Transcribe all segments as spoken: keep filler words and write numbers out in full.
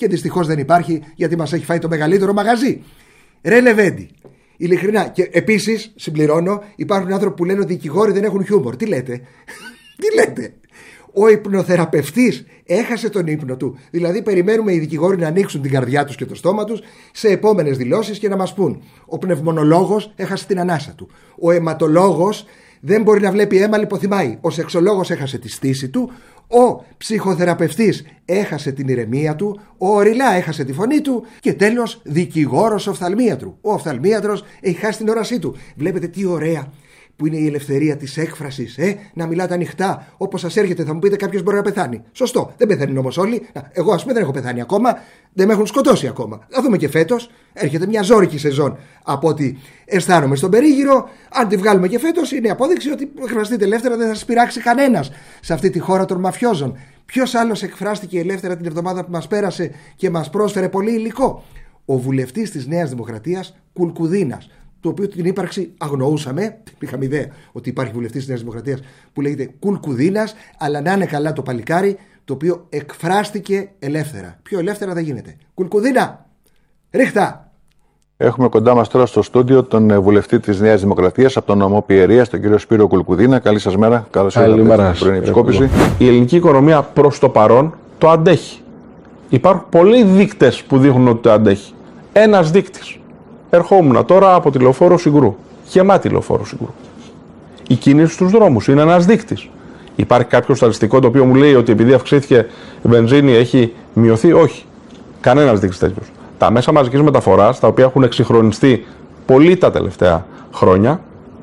και δυστυχώς δεν υπάρχει, γιατί μας έχει φάει το μεγαλύτερο μαγαζί. Ρε Λεβέντη, ειλικρινά. Και επίσης, συμπληρώνω, υπάρχουν άνθρωποι που λένε ότι οι δικηγόροι δεν έχουν χιούμορ. Τι λέτε, τι λέτε. Ο υπνοθεραπευτής έχασε τον ύπνο του. Δηλαδή, περιμένουμε οι δικηγόροι να ανοίξουν την καρδιά τους και το στόμα τους σε επόμενες δηλώσεις και να μας πούν. Ο πνευμονολόγος έχασε την ανάσα του. Ο αιματολόγος δεν μπορεί να βλέπει αίμα, λιποθυμάει. Ο σεξολόγος έχασε τη στήση του. Ο ψυχοθεραπευτής έχασε την ηρεμία του. Ο οριλά έχασε τη φωνή του. Και τέλος, δικηγόρος οφθαλμίατρου. Ο οφθαλμίατρος έχει χάσει την όρασή του. Βλέπετε τι ωραία που είναι η ελευθερία της έκφρασης, ε? Να μιλάτε ανοιχτά, όπως σας έρχεται. Θα μου πείτε, κάποιος μπορεί να πεθάνει. Σωστό, δεν πεθαίνουν όμως όλοι. Εγώ, ας πούμε, δεν έχω πεθάνει ακόμα, δεν με έχουν σκοτώσει ακόμα. Θα δούμε και φέτος. Έρχεται μια ζώρικη σεζόν από ό,τι αισθάνομαι στον περίγυρο. Αν τη βγάλουμε και φέτος, είναι απόδειξη ότι εκφραστείτε ελεύθερα, δεν θα σας πειράξει κανένας σε αυτή τη χώρα των μαφιόζων. Ποιος άλλος εκφράστηκε ελεύθερα την εβδομάδα που μας πέρασε και μας πρόσφερε πολύ υλικό? Ο βουλευτής της Νέας Δημοκρατίας, Κουλκουδίνας, το οποίο την ύπαρξη αγνοούσαμε. Είχαμε ιδέα ότι υπάρχει βουλευτής της Νέας Δημοκρατίας που λέγεται Κουλκουδίνας, αλλά να είναι καλά το παλικάρι, το οποίο εκφράστηκε ελεύθερα. Πιο ελεύθερα δεν γίνεται. Κουλκουδίνα, ρίχτα! Έχουμε κοντά μας τώρα στο στούντιο τον βουλευτή της Νέας Δημοκρατίας από τον νομό Πιερίας, τον κύριο Σπύρο Κουλκουδίνα. Καλή σας μέρα. Καλώς ήρθατε στην πρωινή επισκόπηση. Η ελληνική οικονομία προς το παρόν το αντέχει. Υπάρχουν πολλοί δείκτες που δείχνουν ότι το αντέχει. Ένας δείκτης. Ερχόμουν τώρα από τη λεωφόρο Συγκρού. Γεμάτη λεωφόρο Συγκρού. Η κίνηση στους δρόμους είναι ένας δείκτης. Υπάρχει κάποιο στατιστικό το οποίο μου λέει ότι επειδή αυξήθηκε η βενζίνη έχει μειωθεί? Όχι. Κανένας δείκτης τέτοιος. Τα μέσα μαζικής μεταφοράς, τα οποία έχουν εξυγχρονιστεί πολύ τα τελευταία χρόνια,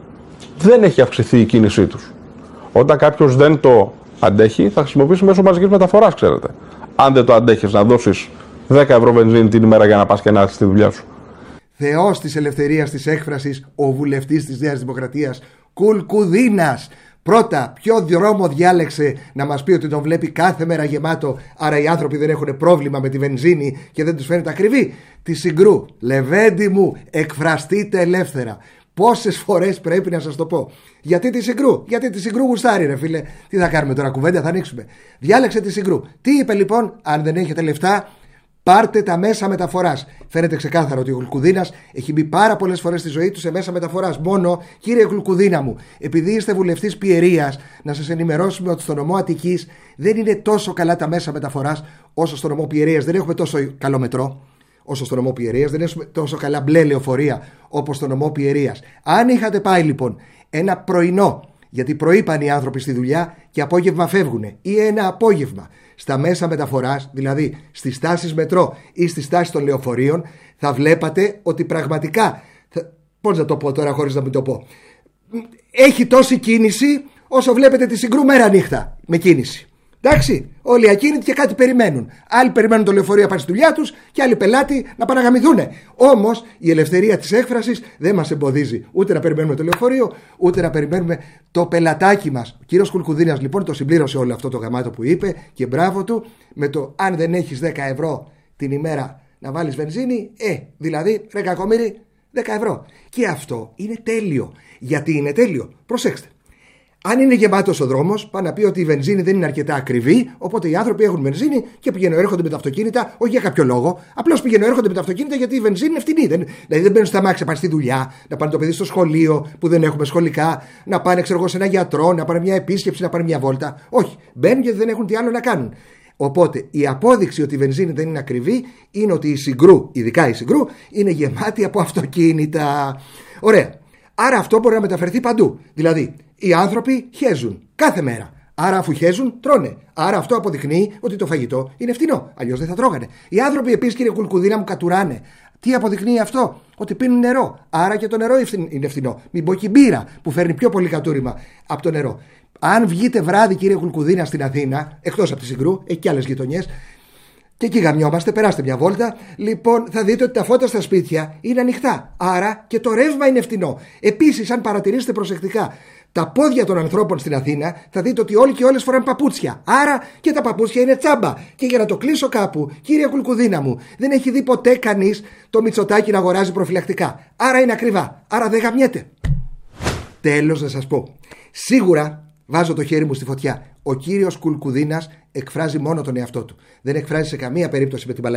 δεν έχει αυξηθεί η κίνησή τους. Όταν κάποιος δεν το αντέχει, θα χρησιμοποιήσει μέσω μαζικής μεταφοράς, ξέρετε. Αν δεν το αντέχεις να δώσεις δέκα ευρώ βενζίνη την ημέρα για να πας και να έρθεις στη δουλειά σου. Θεός της ελευθερίας της έκφρασης, ο βουλευτής της Νέας Δημοκρατίας, Κουλκουδίνας. Πρώτα, ποιο δρόμο διάλεξε να μας πει ότι τον βλέπει κάθε μέρα γεμάτο, άρα οι άνθρωποι δεν έχουν πρόβλημα με τη βενζίνη και δεν τους φαίνεται ακριβή? Τη Συγκρού. Λεβέντη μου, εκφραστείτε ελεύθερα. Πόσες φορές πρέπει να σας το πω? Γιατί τη Συγκρού? Γιατί τη Συγκρού γουστάρει, ρε φίλε. Τι θα κάνουμε τώρα, κουβέντα θα ανοίξουμε? Διάλεξε τη Συγκρού. Τι είπε λοιπόν? Αν δεν έχετε λεφτά, πάρτε τα μέσα μεταφοράς. Φαίνεται ξεκάθαρο ότι ο Κουλκουδίνας έχει μπει πάρα πολλές φορές στη ζωή του σε μέσα μεταφοράς. Μόνο, κύριε Κουλκουδίνα μου, επειδή είστε βουλευτής Πιερίας, να σας ενημερώσουμε ότι στο νομό Αττικής δεν είναι τόσο καλά τα μέσα μεταφοράς όσο στο νομό Πιερίας. Δεν έχουμε τόσο καλό μετρό όσο στο νομό Πιερίας. Δεν έχουμε τόσο καλά μπλε λεωφορεία όπως στο νομό Πιερίας. Αν είχατε πάει λοιπόν ένα πρωινό, γιατί πρωί πάνε οι άνθρωποι στη δουλειά και απόγευμα φεύγουν, ή ένα απόγευμα στα μέσα μεταφοράς, δηλαδή στις στάσεις μετρό ή στις στάσεις των λεωφορείων, θα βλέπατε ότι πραγματικά, θα, πώς να το πω τώρα χωρίς να μην το πω, έχει τόση κίνηση όσο βλέπετε τη Συγκρού μέρα νύχτα με κίνηση. Εντάξει, όλοι ακίνητοι και κάτι περιμένουν. Άλλοι περιμένουν το λεωφορείο να πάνε στη δουλειά τους και άλλοι πελάτη να πάνε να γαμηθούνε. Όμως η ελευθερία της έκφρασης δεν μας εμποδίζει ούτε να περιμένουμε το λεωφορείο, ούτε να περιμένουμε το πελατάκι μας. Ο κύριος Κουλκουδίνας λοιπόν το συμπλήρωσε όλο αυτό το γαμάτο που είπε και μπράβο του με το αν δεν έχεις δέκα ευρώ την ημέρα να βάλεις βενζίνη, ε, δηλαδή ρε κακομοίρη, δέκα ευρώ. Και αυτό είναι τέλειο. Γιατί είναι τέλειο? Προσέξτε. Αν είναι γεμάτος ο δρόμος, πάνε να πει ότι η βενζίνη δεν είναι αρκετά ακριβή, οπότε οι άνθρωποι έχουν βενζίνη και πηγαίνουν έρχονται με τα αυτοκίνητα, όχι για κάποιο λόγο. Απλώς πηγαίνουν έρχονται με τα αυτοκίνητα γιατί η βενζίνη είναι φτηνή. Δεν, δηλαδή δεν μπαίνουν στα μάξια, πάνε στη δουλειά, να πάνε το παιδί στο σχολείο που δεν έχουμε σχολικά, να πάνε ξέρω εγώ σε ένα γιατρό, να πάνε μια επίσκεψη, να πάνε μια βόλτα. Όχι, μπαίνουν γιατί δεν έχουν τι άλλο να κάνουν. Οπότε η απόδειξη ότι η βενζίνη δεν είναι ακριβή είναι ότι η Συγκρού, ειδικά η Συγκρού, είναι γεμάτη από αυτοκίνητα. Ωραία. Άρα αυτό μπορεί να μεταφερθεί παντού. Δηλαδή, οι άνθρωποι χέζουν κάθε μέρα. Άρα, αφού χέζουν, τρώνε. Άρα, αυτό αποδεικνύει ότι το φαγητό είναι φτηνό. Αλλιώς δεν θα τρώγανε. Οι άνθρωποι επίσης, κύριε Κουλκουδίνα μου, κατουράνε. Τι αποδεικνύει αυτό? Ότι πίνουν νερό. Άρα και το νερό είναι φθηνό. Μην πω και η μπύρα που φέρνει πιο πολύ κατούριμα από το νερό. Αν βγείτε βράδυ, κύριε Κουλκουδίνα, στην Αθήνα, εκτός από τη Συγκρού, έχει και άλλες γειτονιές. Και εκεί γαμιόμαστε, περάστε μια βόλτα. Λοιπόν, θα δείτε ότι τα φώτα στα σπίτια είναι ανοιχτά. Άρα και το ρεύμα είναι φτηνό. Επίσης, αν παρατηρήσετε προσεκτικά τα πόδια των ανθρώπων στην Αθήνα, θα δείτε ότι όλοι και όλες φοράνε παπούτσια. Άρα και τα παπούτσια είναι τσάμπα. Και για να το κλείσω κάπου, κύριε Κουλκουδίνα μου, δεν έχει δει ποτέ κανείς το Μητσοτάκι να αγοράζει προφυλακτικά. Άρα είναι ακριβά. Άρα δεν γαμιέται. Τέλος να σας πω. Σίγουρα βάζω το χέρι μου στη φωτιά. Ο κύριος Κουλκουδίνας εκφράζει μόνο τον εαυτό του. Δεν εκφράζει σε καμία περίπτωση με την παλακή.